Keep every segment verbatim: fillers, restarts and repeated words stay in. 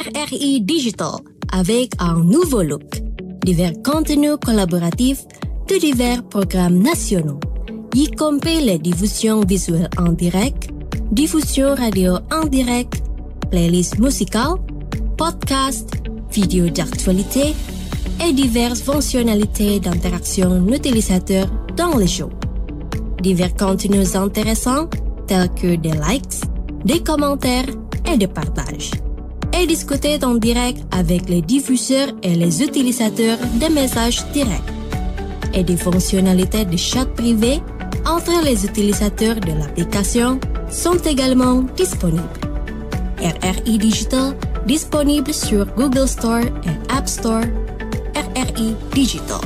R I Digital avec un nouveau look. Divers contenus collaboratifs de divers programmes nationaux, y compris les diffusions visuelles en direct, diffusion radio en direct, playlists musicales, podcasts, vidéos d'actualité et diverses fonctionnalités d'interaction utilisateur dans le show. Divers contenus intéressants tels que des likes, des commentaires et des partages. Et discuter en direct avec les diffuseurs et les utilisateurs des messages directs. Et des fonctionnalités de chat privé entre les utilisateurs de l'application sont également disponibles. R R I Digital disponible sur Google Store et App Store. R R I Digital.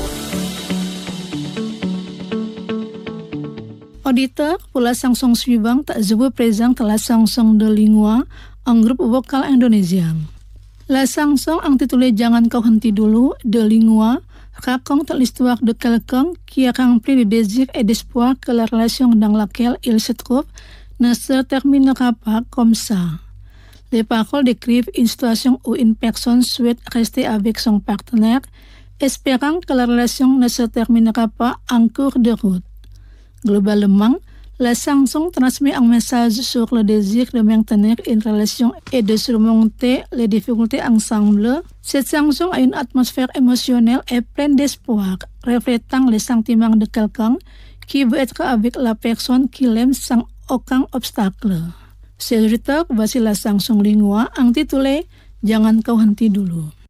Auditeur, pour la chanson suivante, je vous présente la chanson de Lingua, un groupe vocal indonésien. La chanson intitulée Jangan Kau Henti Dulu de Lingua raconte l'histoire de quelqu'un qui est rempli de désir et d'espoir que la relation dans laquelle il se trouve ne se terminera pas comme ça. Les paroles décrivent une situation où une personne souhaite rester avec son partenaire, espérant que la relation ne se terminera pas en cours de route. Globalement, la chanson transmet un message sur le désir de maintenir une relation et de surmonter les difficultés ensemble. Cette chanson a une atmosphère émotionnelle et pleine d'espoir, reflétant les sentiments de quelqu'un qui veut être avec la personne qu'il aime sans aucun obstacle. Chers auditeurs, voici la chanson Lingua intitulée Jangan Kau Henti Dulu.